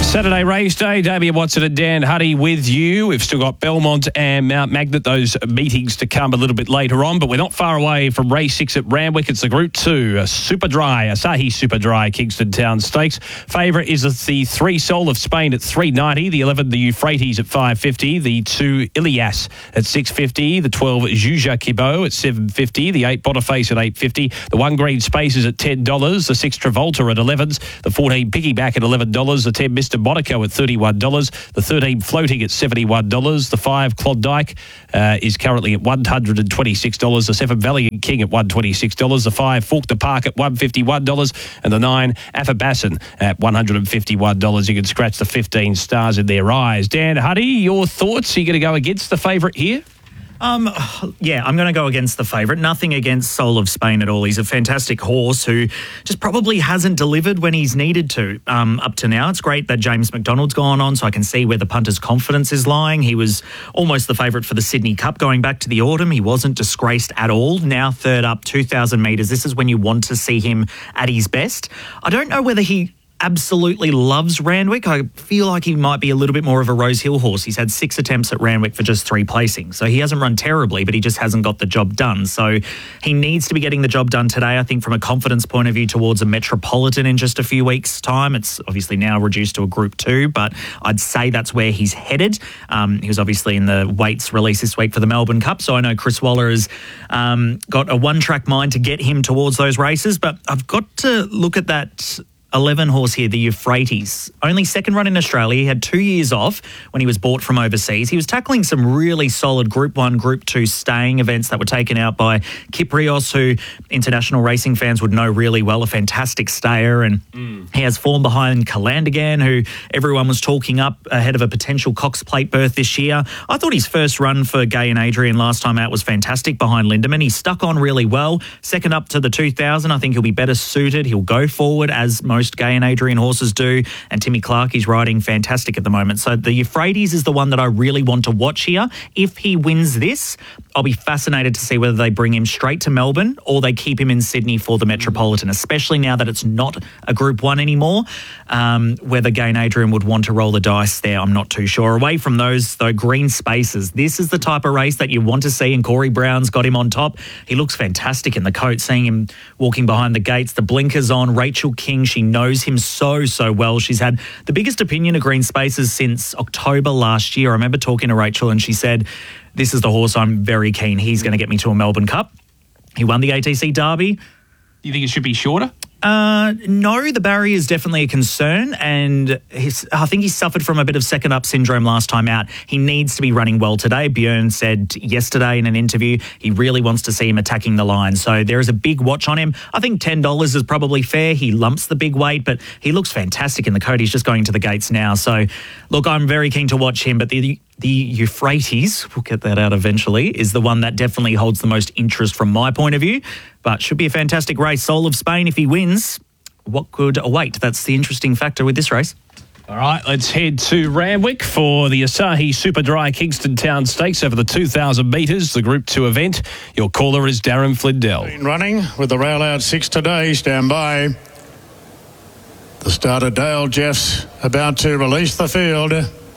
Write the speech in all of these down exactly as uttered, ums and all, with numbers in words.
Saturday race day. Damien Watson and Dan Huddy with you. We've still got Belmont and Mount Magnet, those meetings to come a little bit later on, but we're not far away from race six at Randwick. It's the Group two, a Super Dry, Asahi Super Dry Kingston Town Stakes. Favourite is the three Soul of Spain at three ninety, the eleven the Euphrates at five fifty, the two Ilias at six fifty, the twelve Juja Kibo at seven fifty, the eight Boniface at eight fifty, the one Green Spaces at ten dollars, the six Travolta at elevens, the fourteen Piggyback at eleven dollars, the ten Mister Monaco at thirty-one dollars, the thirteen Floating at seventy-one dollars, the five Klondike uh, is currently at one hundred twenty-six dollars, the seven Valiant King at one hundred twenty-six dollars, the five Faulkner Park at one hundred fifty-one dollars, and the nine Athabassan at one hundred fifty-one dollars. You can scratch the fifteen stars in their eyes. Dan Huddy, your thoughts? Are you going to go against the favourite here? Um, yeah, I'm going to go against the favourite. Nothing against Soul of Spain at all. He's a fantastic horse who just probably hasn't delivered when he's needed to um, up to now. It's great that James McDonald's gone on, so I can see where the punter's confidence is lying. He was almost the favourite for the Sydney Cup going back to the autumn. He wasn't disgraced at all. Now third up, two thousand metres. This is when you want to see him at his best. I don't know whether he absolutely loves Randwick. I feel like he might be a little bit more of a Rose Hill horse. He's had six attempts at Randwick for just three placings. So he hasn't run terribly, but he just hasn't got the job done. So he needs to be getting the job done today, I think, from a confidence point of view towards a Metropolitan in just a few weeks' time. It's obviously now reduced to a Group two, but I'd say that's where he's headed. Um, he was obviously in the weights release this week for the Melbourne Cup, so I know Chris Waller has um, got a one-track mind to get him towards those races, but I've got to look at that eleven horse here, the Euphrates. Only second run in Australia. He had two years off when he was bought from overseas. He was tackling some really solid Group one, Group two staying events that were taken out by Kyprios, who international racing fans would know really well, a fantastic stayer. And mm. he has form behind Calandigan, who everyone was talking up ahead of a potential Cox Plate berth this year. I thought his first run for Gay and Adrian last time out was fantastic behind Lindemann. He stuck on really well. Second up to the two thousand, I think he'll be better suited. He'll go forward as most Gay and Adrian horses do, and Timmy Clark, he's riding fantastic at the moment. So the Euphrates is the one that I really want to watch here. If he wins this, I'll be fascinated to see whether they bring him straight to Melbourne or they keep him in Sydney for the Metropolitan, especially now that it's not a Group one anymore. Um, whether Gay and Adrian would want to roll the dice there, I'm not too sure. Away from those, though, Green Spaces, this is the type of race that you want to see, and Corey Brown's got him on top. He looks fantastic in the coat, seeing him walking behind the gates, the blinkers on. Rachel King, she knows him so, so well. She's had the biggest opinion of Green Spaces since October last year. I remember talking to Rachel and she said, this is the horse I'm very keen. He's going to get me to a Melbourne Cup. He won the A T C Derby. Do you think it should be shorter? Uh, no, the barrier is definitely a concern, and his, I think he suffered from a bit of second-up syndrome last time out. He needs to be running well today. Björn said yesterday in an interview he really wants to see him attacking the line, so there is a big watch on him. I think ten dollars is probably fair. He lumps the big weight, but he looks fantastic in the coat. He's just going to the gates now. So, look, I'm very keen to watch him, but the The Euphrates, we'll get that out eventually, is the one that definitely holds the most interest from my point of view, but should be a fantastic race. Soul of Spain, if he wins, what could await? That's the interesting factor with this race. All right, let's head to Randwick for the Asahi Super Dry Kingston Town Stakes over the two thousand metres, the Group two event. Your caller is Darren Flindell. Been running with the rail out six today. Stand by. The starter Dale Jeff's about to release the field.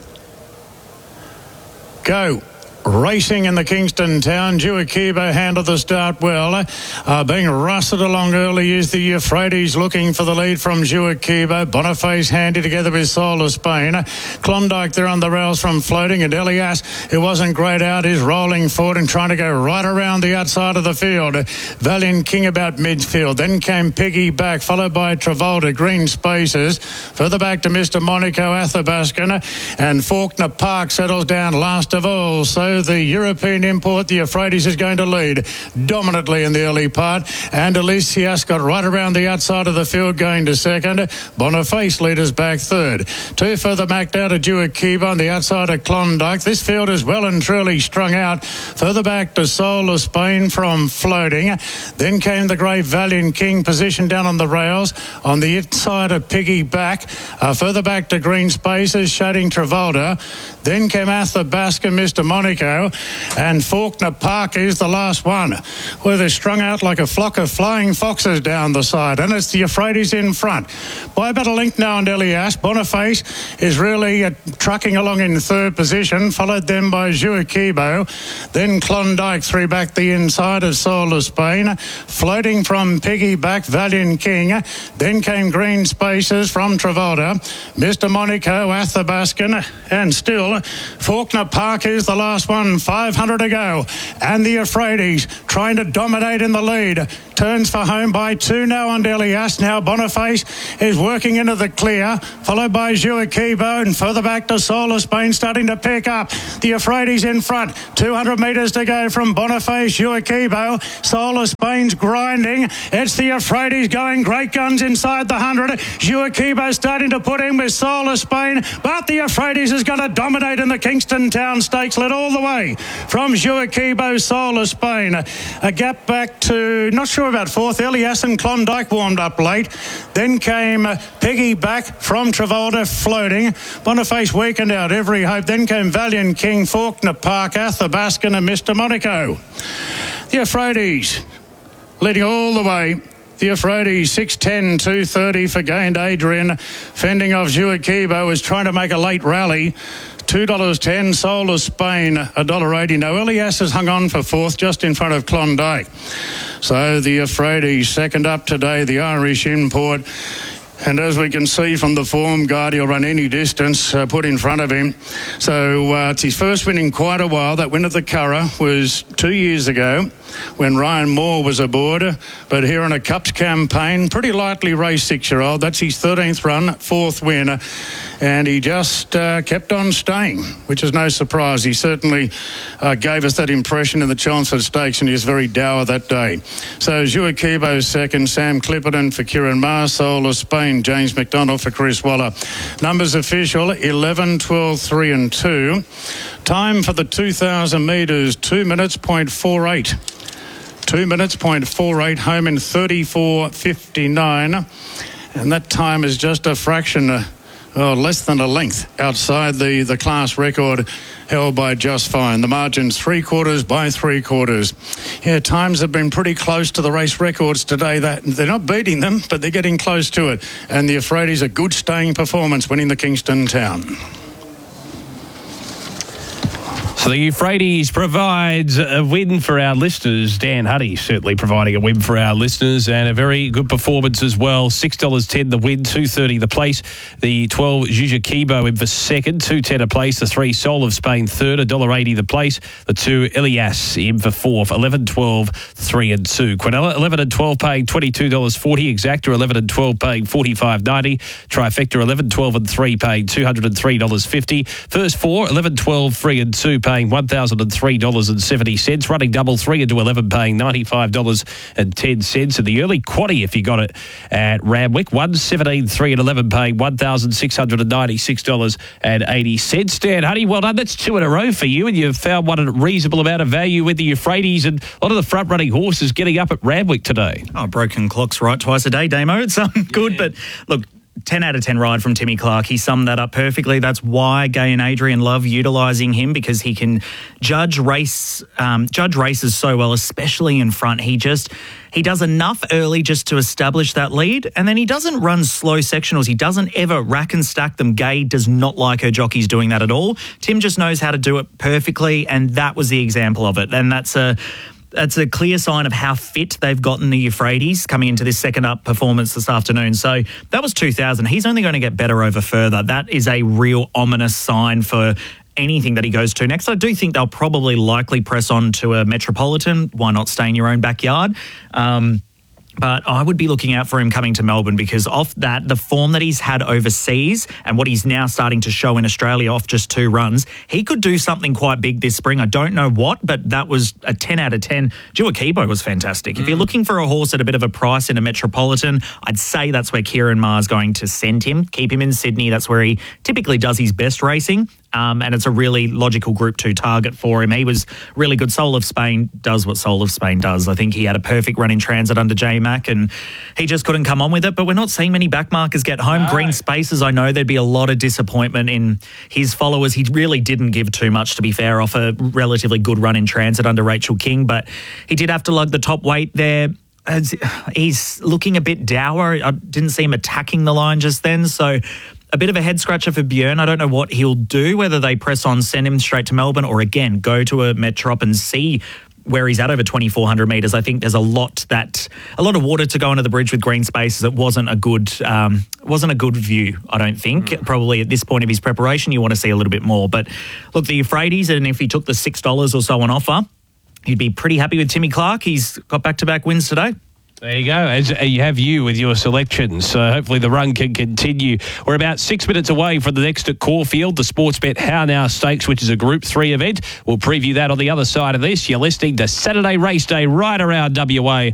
Go. Racing in the Kingston Town. Juakiba handled the start well. Uh, being rustled along early is the Euphrates, looking for the lead from Juakiba. Boniface handy together with Soul of Spain. Klondike there on the rails from Floating, and Elias, who wasn't great out, is rolling forward and trying to go right around the outside of the field. Valiant King about midfield. Then came Piggy back, followed by Travolta. Green Spaces. Further back to Mister Monaco, Athabaskan, and Faulkner Park settles down last of all. So the European import, the Euphrates, is going to lead dominantly in the early part. And Elysias got right around the outside of the field going to second. Boniface leaders back third. Two further back down to Juakiba on the outside of Klondike. This field is well and truly strung out. Further back to Soul of Spain from Floating. Then came the great Valiant King, positioned down on the rails on the inside of Piggy back. Uh, further back to Green Spaces, shading Travolta. Then came Athabaskan, Mister Monaco. Monaco, and Faulkner Park is the last one, where they're strung out like a flock of flying foxes down the side, and it's the Euphrates in front. By about a link now and Elias. Boniface is really uh, trucking along in third position, followed then by Juaquibo, then Klondike three back the inside of Soul of Spain, floating from Piggyback, Valiant King, then came Green Spaces from Travolta, Mister Monaco, Athabascan, and still Faulkner Park is the last one, five hundred to go, and the Euphrates trying to dominate in the lead, turns for home by two now on Elias. Now Boniface is working into the clear, followed by Juaquibo, and further back to Soul of Spain starting to pick up. The Euphrates in front, two hundred metres to go from Boniface, Juaquibo, Soul of Spain's grinding. It's the Euphrates going great guns inside the one hundred. Juaquibo starting to put in with Soul of Spain, but the Euphrates is going to dominate in the Kingston Town Stakes, led all the way from Juaquibo, Soul of Spain. A gap back to, not sure about fourth, Elias and Klondike warmed up late. Then came Piggyback from Travolta floating. Boniface weakened out every hope. Then came Valiant King, Faulkner Park, Athabascan and Mister Monaco. The Euphrates leading all the way. The Euphrates, six ten, two thirty for gained Adrian. Fending off Juaquibo, was trying to make a late rally. two dollars ten, Soul of Spain, one dollar eighty. Now, Elias has hung on for fourth, just in front of Klondike. So the Euphrates, second up today, the Irish import. And as we can see from the form guide, he'll run any distance uh, put in front of him. So uh, it's his first win in quite a while. That win at the Curragh was two years ago when Ryan Moore was aboard. But here in a Cups campaign, pretty lightly raced six-year-old. That's his thirteenth run, fourth win. And he just uh, kept on staying, which is no surprise. He certainly uh, gave us that impression in the Chelmsford Stakes, and he was very dour that day. So Juaquibo second, Sam Clipperton for Kieran Maher, Soul of Spain, James McDonald for Chris Waller. Numbers official, eleven, twelve, three and two. Time for the two thousand metres, two minutes, point four eight. Two minutes, point four eight, home in thirty-four fifty-nine. And that time is just a fraction, uh, oh, less than a length outside the, the class record held by Just Fine. The margin's three quarters by three quarters. Yeah, times have been pretty close to the race records today. That they're not beating them, but they're getting close to it. And the Euphrates, a good staying performance, winning the Kingston Town. So the Euphrates provides a win for our listeners. Dan Huddy certainly providing a win for our listeners, and a very good performance as well. six dollars ten the win, two dollars thirty the place. The twelve Juaquibo in for second, two dollars ten a place. The three Soul of Spain third, one dollar eighty the place. The two Elias in for fourth, eleven, twelve, three and two. Quinella eleven and twelve paying twenty-two dollars forty. Exacta eleven and twelve paying forty-five ninety. Trifecta eleven, twelve and three paying two hundred three dollars fifty. First four eleven, twelve, three and two paying one thousand three dollars seventy. Running double three into eleven paying ninety-five dollars ten. And the early quaddie, if you got it at Randwick, one seventeen, three and eleven paying one thousand six hundred ninety-six dollars eighty. Dan Huddy, well done. That's two in a row for you, and you've found one at a reasonable amount of value with the Euphrates and a lot of the front-running horses getting up at Randwick today. Oh, broken clock's right twice a day, Damo. It's um, good, yeah. But look, ten out of ten ride from Timmy Clark. He summed that up perfectly. That's why Gay and Adrian love utilising him, because he can judge race, um, judge races so well, especially in front. He just he does enough early just to establish that lead, and then he doesn't run slow sectionals. He doesn't ever rack and stack them. Gay does not like her jockeys doing that at all. Tim just knows how to do it perfectly, and that was the example of it. And that's a That's a clear sign of how fit they've gotten the Euphrates coming into this second up performance this afternoon. So that was two thousand. He's only going to get better over further. That is a real ominous sign for anything that he goes to next. I do think they'll probably likely press on to a Metropolitan. Why not stay in your own backyard? Um, But I would be looking out for him coming to Melbourne, because off that, the form that he's had overseas and what he's now starting to show in Australia off just two runs, he could do something quite big this spring. I don't know what, but that was a ten out of ten. Juaquibo was fantastic. Mm. If you're looking for a horse at a bit of a price in a Metropolitan, I'd say that's where Kieran Maher's going to send him. Keep him in Sydney. That's where he typically does his best racing. Um, and it's a really logical Group two target for him. He was really good. Soul of Spain does what Soul of Spain does. I think he had a perfect run in transit under J-Mac and he just couldn't come on with it. But we're not seeing many backmarkers get home. No. Green Spaces, I know there'd be a lot of disappointment in his followers. He really didn't give too much, to be fair, off a relatively good run in transit under Rachel King. But he did have to lug the top weight there. He's looking a bit dour. I didn't see him attacking the line just then. So a bit of a head scratcher for Björn. I don't know what he'll do, whether they press on, send him straight to Melbourne, or again, go to a Metrop and see where he's at over twenty-four hundred metres. I think there's a lot that a lot of water to go under the bridge with Green Spaces. It wasn't a good um, wasn't a good view, I don't think. Mm. Probably at this point of his preparation, you want to see a little bit more. But look, the Euphrates, and if he took the six dollars or so on offer, you'd be pretty happy with Timmy Clark. He's got back-to-back wins today. There you go. As you have you with your selections. So hopefully the run can continue. We're about six minutes away from the next at Caulfield, the Sportsbet How Now Stakes, which is a Group three event. We'll preview that on the other side of this. You're listening to Saturday Race Day right around W A